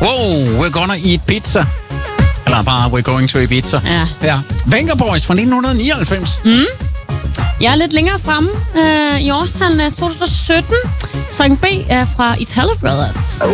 Wow, we're gonna eat pizza. Eller bare, we're going to Ibiza. Ja. Venga Boys fra 1999. Jeg er lidt længere fremme i årstallene 2017. Sang B er fra Italo Brothers.